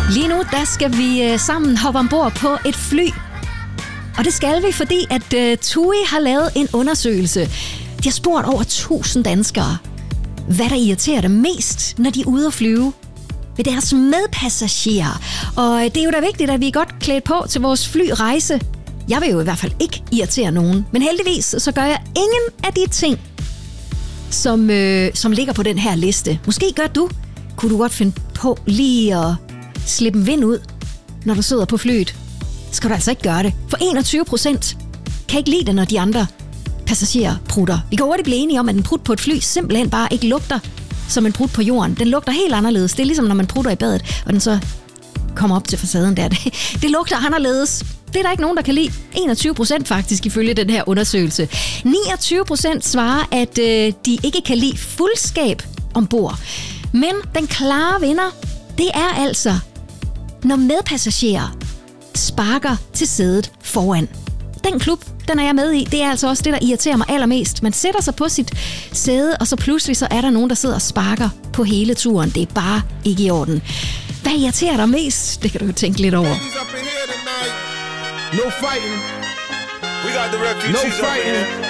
Lige nu, der skal vi sammen hoppe ombord på et fly. Og det skal vi, fordi at TUI har lavet en undersøgelse. De har spurgt over 1000 danskere, hvad der irriterer dem mest, når de er ude at flyve ved deres medpassagerer. Og det er jo da vigtigt, at vi er godt klædt på til vores flyrejse. Jeg vil jo i hvert fald ikke irritere nogen, men heldigvis så gør jeg ingen af de ting, som ligger på den her liste. Måske gør du. Kunne du godt finde på lige at slippe en vind ud, når du sidder på flyet? Skal du altså ikke gøre det. For 21% kan ikke lide det, når de andre passagerer prutter. Vi kan hurtigt blive enige om, at en prut på et fly simpelthen bare ikke lugter som en prut på jorden. Den lugter helt anderledes. Det er ligesom, når man prutter i badet, og den så kommer op til facaden der. Det lugter anderledes. Det er der ikke nogen, der kan lide. 21% faktisk, ifølge den her undersøgelse. 29% svarer, at de ikke kan lide fuldskab ombord. Men den klare vinder, det er altså, når medpassagerer sparker til sædet foran. Den klub, den er jeg med i. Det er altså også det, der irriterer mig allermest. Man sætter sig på sit sæde, og så pludselig så er der nogen, der sidder og sparker på hele turen. Det er bare ikke i orden. Hvad irriterer dig mest? Det kan du jo tænke lidt over. No fighting. We got the refugees. No fighting.